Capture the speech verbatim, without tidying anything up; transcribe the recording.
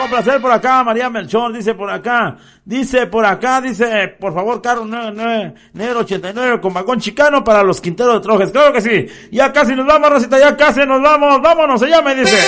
complacer por acá, María Melchor, dice por acá, dice por acá, dice, por favor, carro nueve nueve, negro ochenta y nueve con vagón chicano para los Quinteros de Trojes. Claro que sí. Ya casi nos vamos, Rosita, ya casi nos vamos. Vámonos, ella me dice.